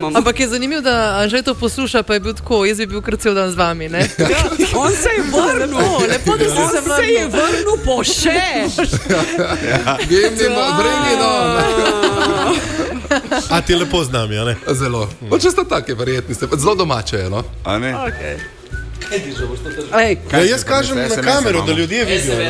imamo. Ampak je zanimivo, da Anžej to posluša, pa je bil tako, jaz bi bil kar cel dan z vami, ne? Ja, on se je vrnil. Lepo, da si se On se je vrnil po še. A ti lepo z nami, a ne? Zelo. Če ste take verjetni, ste zelo domače, no? A ne? Okay. Ja, jaz kažem na kamero, da ljudje vidijo. Ne?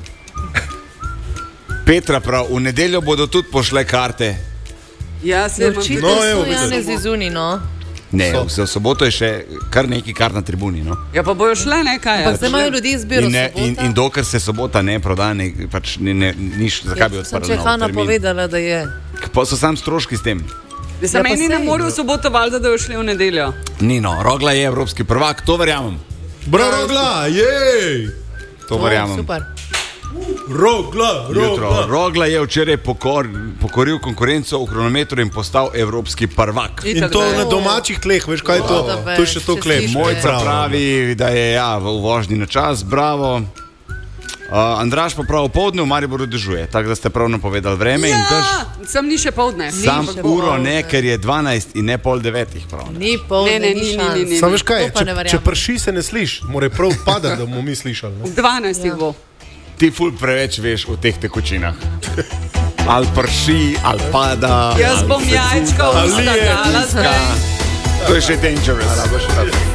Petra prav, v nedeljo bodo tudi pošle karte. Ja, se imam Očitno No, so evo, Janez Izuni, no. Ne, v soboto je še kar neki kart na tribuni. No? Ja, pa bojo šle nekaj. Ampak zdaj imajo ljudi izbiro sobota. In dokler se sobota ne proda, pač niš, zakaj bi odprli Če je nov Hanna termin. povedala, da je. Pa so sam stroški s tem. Mislim, Ja, pa meni ne sej. morajo v soboto valjda, da jo šli v nedeljo. Nino, Rogla je evropski prvak, to verjamem. Rogla, jej! To verjamem. Super. Rogla. Rogla je včeraj pokoril konkurenco v kronometru in postal evropski prvak. In to na domačih tleh, veš kaj je to? To je še to klep. Mojca pravi, da je v vožnji na čas, bravo. Andraž pa prav poldne v Mariboru dežuje, tako da ste prav napovedali vreme in dež. Sem ni še poldne. Sam uro ne, ker je 12 in ne pol 9. Ni poldne, ni šans. Sam veš kaj, To pa ne verjamem. če prši se ne sliš, mora prav padati, da bomo mi slišali. Ne? 12 jih bo. Ti ful preveč veš o teh tekočinah. Ali prši, ali pada. Jaz bom jajčka Ali je ustagala zdaj. To je še dangerous.